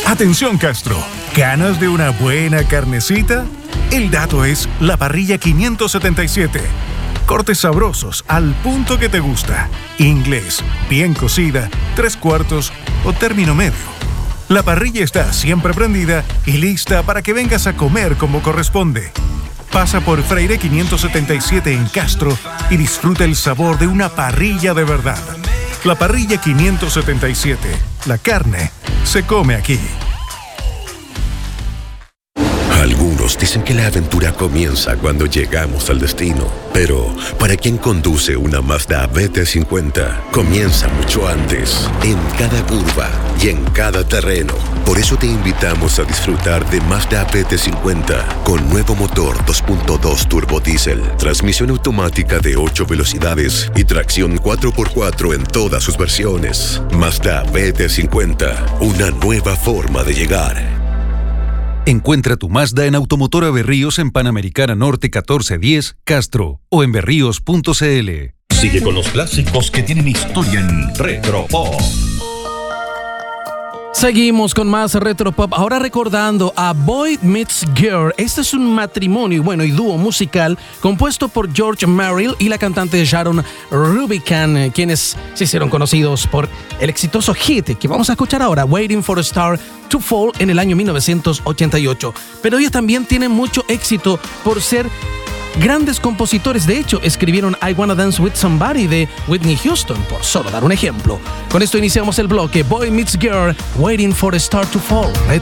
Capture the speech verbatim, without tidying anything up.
Atención Castro, ¿ganas de una buena carnecita? El dato es la parrilla quinientos setenta y siete. Cortes sabrosos al punto que te gusta. Inglés, bien cocida, tres cuartos o término medio. La parrilla está siempre prendida y lista para que vengas a comer como corresponde. Pasa por Freire quinientos setenta y siete en Castro y disfruta el sabor de una parrilla de verdad. La parrilla quinientos setenta y siete. La carne se come aquí. Algunos dicen que la aventura comienza cuando llegamos al destino, pero para quien conduce una Mazda B T cincuenta, comienza mucho antes, en cada curva y en cada terreno. Por eso te invitamos a disfrutar de Mazda B T cincuenta con nuevo motor dos punto dos turbo diésel, transmisión automática de ocho velocidades y tracción cuatro por cuatro en todas sus versiones. Mazda B T cincuenta, una nueva forma de llegar. Encuentra tu Mazda en Automotora Berríos en Panamericana Norte catorce diez, Castro, o en berríos punto c l. Sigue con los clásicos que tienen historia en Retropop. Seguimos con más Retropop, ahora recordando a Boy Meets Girl. Este es un matrimonio, bueno, y dúo musical compuesto por George Merrill y la cantante Sharon Rubicam, quienes se hicieron conocidos por el exitoso hit que vamos a escuchar ahora, Waiting for a Star to Fall, en el año mil novecientos ochenta y ocho. Pero ellos también tienen mucho éxito por ser grandes compositores. De hecho, escribieron I Wanna Dance With Somebody de Whitney Houston, por solo dar un ejemplo. Con esto iniciamos el bloque Boy Meets Girl, Waiting for a Star to Fall.